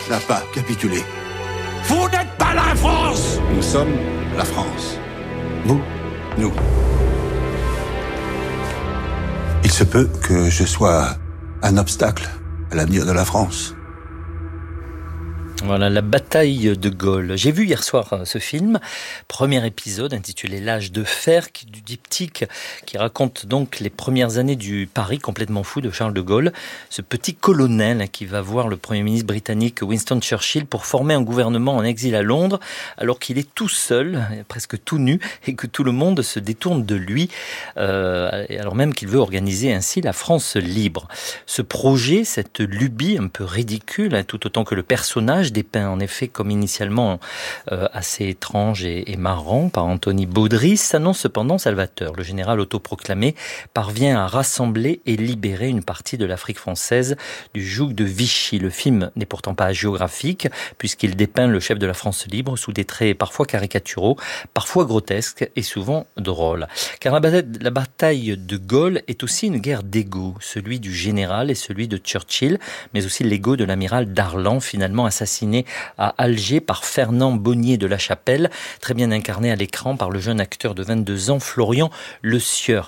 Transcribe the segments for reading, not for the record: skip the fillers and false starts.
n'a pas capitulé. Vous n'êtes pas la France! Nous sommes la France. Vous, nous. Il se peut que je sois un obstacle à l'avenir de la France. Voilà, la bataille de Gaulle. J'ai vu hier soir ce film, premier épisode intitulé L'âge de fer, du diptyque, qui raconte donc les premières années du Paris complètement fou de Charles de Gaulle, ce petit colonel qui va voir le Premier ministre britannique Winston Churchill pour former un gouvernement en exil à Londres, alors qu'il est tout seul, presque tout nu, et que tout le monde se détourne de lui, alors même qu'il veut organiser ainsi la France libre. Ce projet, cette lubie un peu ridicule, tout autant que le personnage, dépeint en effet comme initialement assez étrange et marrant par Anthony Baudry, s'annonce cependant salvateur. Le général autoproclamé parvient à rassembler et libérer une partie de l'Afrique française du joug de Vichy. Le film n'est pourtant pas géographique, puisqu'il dépeint le chef de la France libre sous des traits parfois caricaturaux, parfois grotesques et souvent drôles. Car la bataille de Gaulle est aussi une guerre d'ego, celui du général et celui de Churchill, mais aussi l'ego de l'amiral Darlan, finalement assassiné à Alger par Fernand Bonnier de la Chapelle, très bien incarné à l'écran par le jeune acteur de 22 ans, Florian Le Sieur.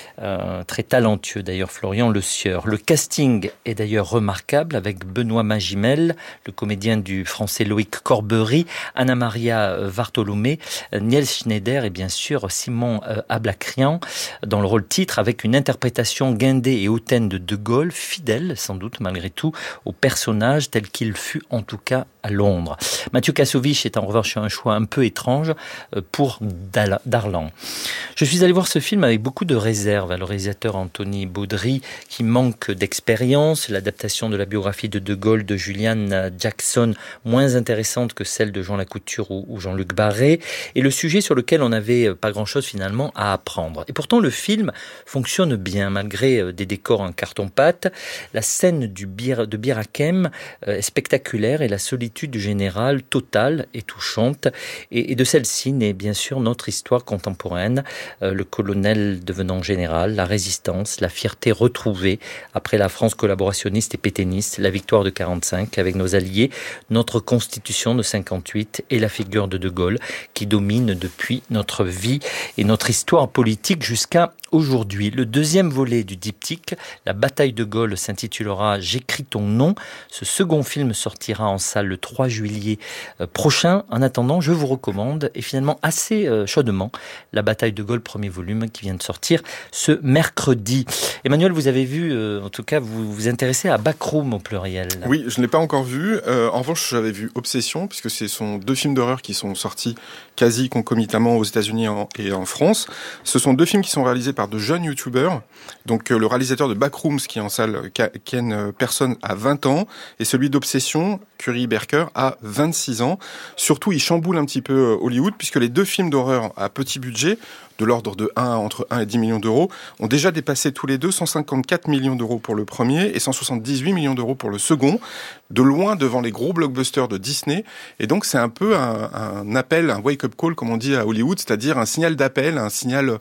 Très talentueux d'ailleurs, Florian Le Sieur. Le casting est d'ailleurs remarquable avec Benoît Magimel, le comédien du français Loïc Corbery, Anna Maria Vartolomé, Niels Schneider et bien sûr Simon Ablacrian dans le rôle titre, avec une interprétation guindée et hautaine de De Gaulle, fidèle sans doute malgré tout au personnage tel qu'il fut en tout cas à Londres. Mathieu Kassovitch est en revanche un choix un peu étrange pour Darlan. Je suis allé voir ce film avec beaucoup de réserve. Le réalisateur Anthony Baudry, qui manque d'expérience, l'adaptation de la biographie de Gaulle de Julian Jackson, moins intéressante que celle de Jean Lacouture ou Jean-Luc Barré, et le sujet sur lequel on n'avait pas grand-chose finalement à apprendre. Et pourtant le film fonctionne bien, malgré des décors en carton-pâte. La scène de Bir Hakeim est spectaculaire et la solitude du général totale et touchante. Et de celle-ci naît bien sûr notre histoire contemporaine, le colonel devenant général, la résistance, la fierté retrouvée après la France collaborationniste et pétainiste, la victoire de 45 avec nos alliés, notre constitution de 58 et la figure de Gaulle qui domine depuis notre vie et notre histoire politique jusqu'à aujourd'hui. Le deuxième volet du diptyque, La bataille de Gaulle, s'intitulera J'écris ton nom. Ce second film sortira en salle le 3 juillet prochain. En attendant, je vous recommande, et finalement assez chaudement, La bataille de Gaulle, premier volume, qui vient de sortir ce mercredi. Emmanuel, vous avez vu, en tout cas, vous vous intéressez à Backroom au pluriel. Oui, je ne l'ai pas encore vu. En revanche, j'avais vu Obsession, puisque ce sont deux films d'horreur qui sont sortis quasi concomitamment aux États-Unis et en France. Ce sont deux films qui sont réalisés par de jeunes youtubeurs. Donc le réalisateur de Backrooms, qui est en salle, Ken Person, a 20 ans, et celui d'Obsession, Curry Berker, a 26 ans. Surtout, il chamboule un petit peu Hollywood, puisque les deux films d'horreur à petit budget, de l'ordre de entre 1 et 10 millions d'euros, ont déjà dépassé tous les deux 154 millions d'euros pour le premier et 178 millions d'euros pour le second, de loin devant les gros blockbusters de Disney. Et donc c'est un peu un appel, un wake-up call, comme on dit à Hollywood, c'est-à-dire un signal d'appel, un signal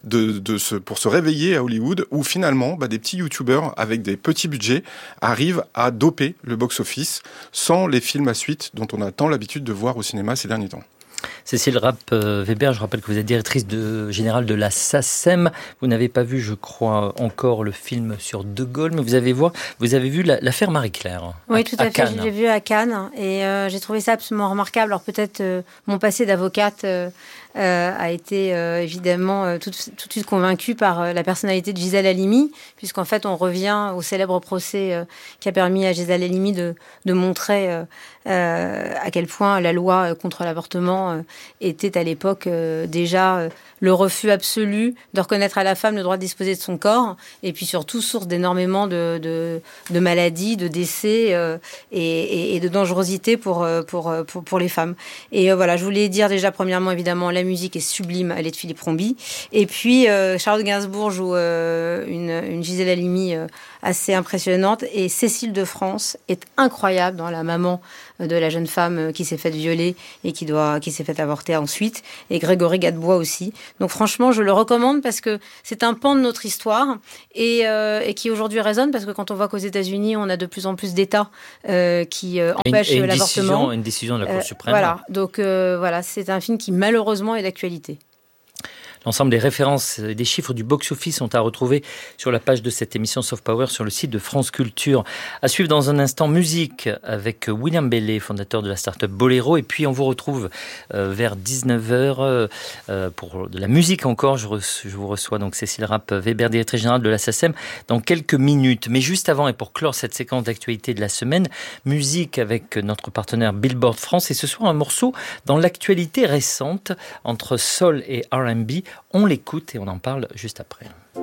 pour se réveiller à Hollywood, où finalement des petits youtubeurs avec des petits budgets arrivent à doper le box-office sans les films à suite dont on a tant l'habitude de voir au cinéma ces derniers temps. Cécile Rapp-Weber, je rappelle que vous êtes directrice générale de la SACEM. Vous n'avez pas vu, je crois, encore le film sur De Gaulle, mais vous avez vu l'affaire Marie-Claire. Oui, tout à fait. Cannes. Je l'ai vu à Cannes et j'ai trouvé ça absolument remarquable. Alors peut-être mon passé d'avocate a été évidemment tout de suite convaincue par la personnalité de Gisèle Halimi, puisqu'en fait on revient au célèbre procès qui a permis à Gisèle Halimi de montrer à quel point la loi contre l'avortement était à l'époque déjà le refus absolu de reconnaître à la femme le droit de disposer de son corps, et puis surtout source d'énormément de maladies, de décès et de dangerosité pour les femmes. Et voilà, je voulais dire déjà premièrement évidemment la musique est sublime, elle est de Philippe Rombi, et puis Charlotte Gainsbourg joue une Gisèle Halimi assez impressionnante, et Cécile de France est incroyable dans la maman de la jeune femme qui s'est faite violer et qui s'est s'est fait avorter ensuite, et Grégory Gadebois aussi. Donc franchement, je le recommande parce que c'est un pan de notre histoire et qui aujourd'hui résonne, parce que quand on voit qu'aux États-Unis, on a de plus en plus d'États qui empêchent l'avortement. Une décision de la Cour suprême. Voilà, donc c'est un film qui malheureusement est d'actualité. L'ensemble des références et des chiffres du box-office sont à retrouver sur la page de cette émission Soft Power sur le site de France Culture. À suivre dans un instant, musique avec William Bellet, fondateur de la start-up Bolero. Et puis on vous retrouve vers 19h pour de la musique encore. Je vous reçois donc Cécile Rapp-Weber, directrice générale de la SACEM, dans quelques minutes. Mais juste avant, et pour clore cette séquence d'actualité de la semaine, musique avec notre partenaire Billboard France. Et ce soir, un morceau dans l'actualité récente entre soul et R&B. On l'écoute et on en parle juste après.